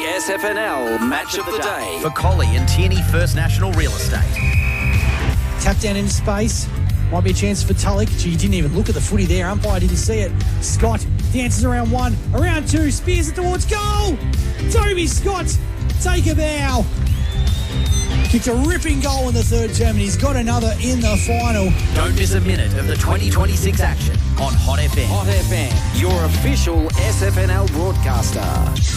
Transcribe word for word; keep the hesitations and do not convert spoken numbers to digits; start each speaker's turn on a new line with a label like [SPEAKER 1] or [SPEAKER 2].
[SPEAKER 1] S F N L Match of the Day.
[SPEAKER 2] For Collie and Tierney First National Real Estate.
[SPEAKER 3] Tap down into space. Might be a chance for Tulloch. Gee, he didn't even look at the footy there. Umpire didn't see it. Scott dances around one, around two, spears it towards goal. Toby Scott, take a bow. Kicked a ripping goal in the third term, and he's got another in the final.
[SPEAKER 2] Don't miss a minute of the twenty twenty-six action on Hot F M.
[SPEAKER 1] Hot F M, your official S F N L broadcaster.